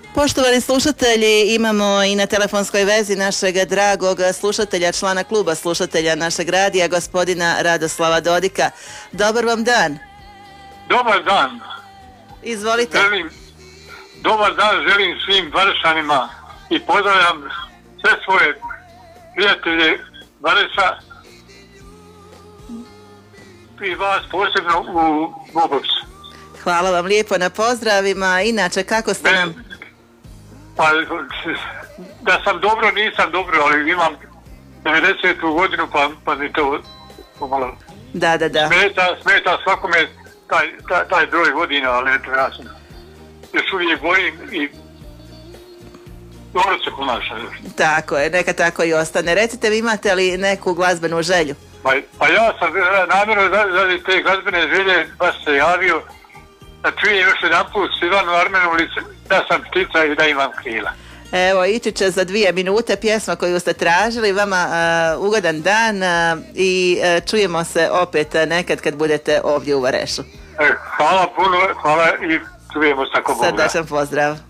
Poštovani slušatelji, imamo i na telefonskoj vezi našeg dragog slušatelja, člana kluba slušatelja našeg radija, gospodina Radoslava Dodika. Dobar vam dan. Dobar dan. Izvolite. Dobar dan želim svim Varšanima i pozdravljam sve svoje prijatelje Varša i vas posebno u Bobovcu. Hvala vam lijepo na pozdravima. Inače, kako ste nam? Pa, da sam dobro, nisam dobro, ali imam 90. godinu, pa mi to pomalo Da. smeta svakome taj broj godina, ali eto, ja sam još uvijek bojim i dobro se ponaša. Tako je, neka tako i ostane. Recite, vi imate li neku glazbenu želju? Pa ja sam namjerno radi te glazbene želje baš se javio da čujem još jedan put Silvanu Armenović, da sam ptica i da imam krila. Evo, ići će za 2 minute pjesma koju ste tražili. Vama ugodan dan i čujemo se opet nekad kad budete ovdje u Varešu. Hvala puno, hvala i čujemo se ako Bog da. Srdačan pozdrav.